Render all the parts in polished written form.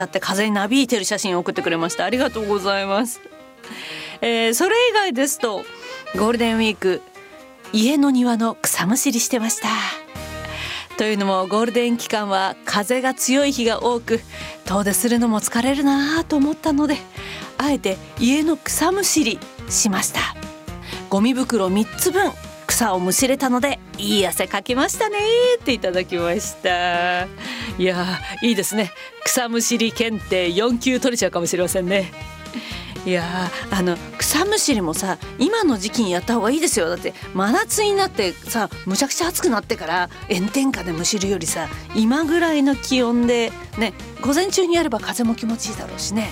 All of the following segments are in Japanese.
だって風になびいてる写真を送ってくれました。ありがとうございます。それ以外ですとゴールデンウィーク家の庭の草むしりしてました。というのもゴールデン期間は風が強い日が多く遠出するのも疲れるなと思ったので、あえて家の草むしりしました。ゴミ袋3つ分草をむしれたのでいい汗かきましたねっていただきました。いやいいですね。草むしり検定4級取れちゃうかもしれませんね。いや草むしりもさ今の時期にやった方がいいですよ。だって真夏になってさむちゃくちゃ暑くなってから炎天下でむしるよりさ今ぐらいの気温でね、午前中にやれば風も気持ちいいだろうしね。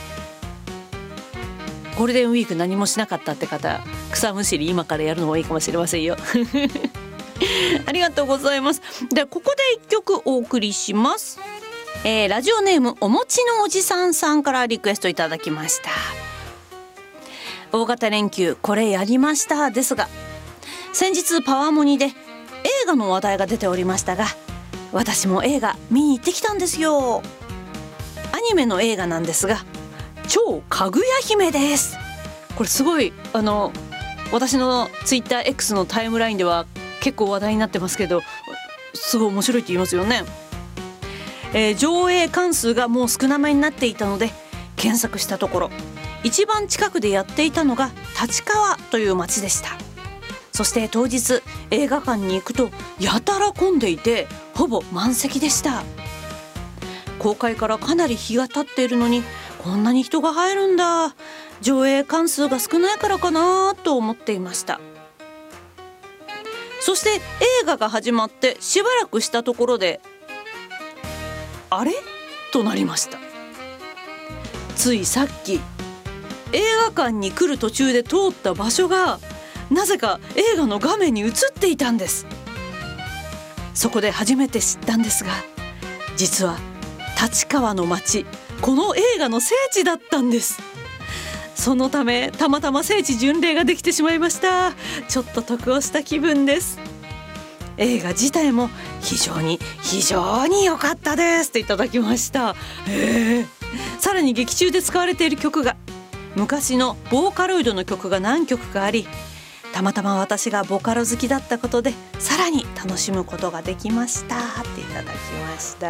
ゴールデンウィーク何もしなかったって方、草むしり今からやるのもいいかもしれませんよありがとうございます。でここで1曲お送りします。ラジオネームお餅のおじさんさんからリクエストいただきました。大型連休これやりましたですが、先日パワーモニで映画の話題が出ておりましたが、私も映画見に行ってきたんですよ。アニメの映画なんですが超かぐや姫です。これすごい私のツイッター X のタイムラインでは結構話題になってますけど、すごい面白いって言いますよね。上映関数がもう少なめになっていたので検索したところ一番近くでやっていたのが立川という町でした。そして当日映画館に行くとやたら混んでいてほぼ満席でした。公開からかなり日が経っているのにこんなに人が入るんだ、上映関数が少ないからかなと思っていました。そして映画が始まってしばらくしたところであれとなりました。ついさっき映画館に来る途中で通った場所がなぜか映画の画面に映っていたんです。そこで初めて知ったんですが、実は立川の街この映画の聖地だったんです。そのためたまたま聖地巡礼ができてしまいました。ちょっと得をした気分です。映画自体も非常に良かったですっていただきました。さらに劇中で使われている曲が昔のボーカロイドの曲が何曲かあり、たまたま私がボカロ好きだったことでさらに楽しむことができましたっていただきました。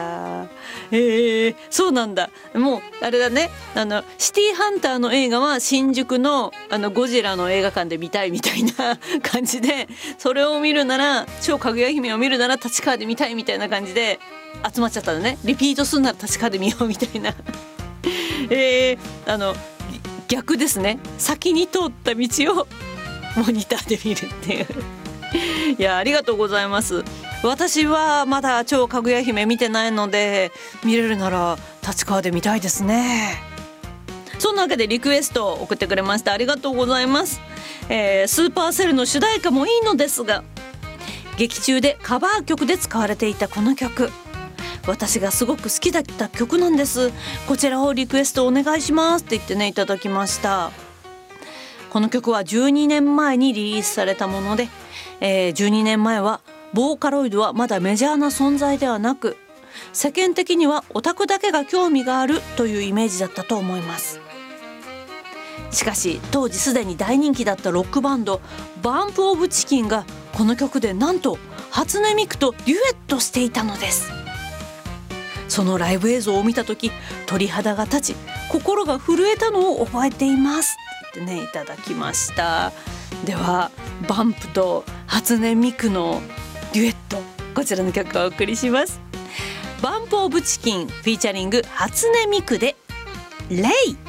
そうなんだ。もうあれだね、シティハンターの映画は新宿のゴジラの映画館で見たいみたいな感じで、それを見るなら超かぐや姫を見るなら立川で見たいみたいな感じで集まっちゃったのね。リピートするなら立川で見ようみたいな逆ですね。先に通った道をモニターで見るっていういやありがとうございます。私はまだ超かぐや姫見てないので見れるなら立川で見たいですね。そんなわけでリクエストを送ってくれました。ありがとうございます。スーパーセルの主題歌もいいのですが、劇中でカバー曲で使われていたこの曲、私がすごく好きだった曲なんです。こちらをリクエストお願いしますって言ってねいただきました。この曲は12年前にリリースされたもので、12年前はボーカロイドはまだメジャーな存在ではなく、世間的にはオタクだけが興味があるというイメージだったと思います。しかし当時すでに大人気だったロックバンドバンプオブチキンがこの曲でなんと初音ミクとデュエットしていたのです。そのライブ映像を見た時鳥肌が立ち心が震えたのを覚えていますってねいただきました。ではバンプと初音ミクのデュエット、こちらの曲をお送りします。バンプオブチキンフィーチャリング初音ミクでレイ。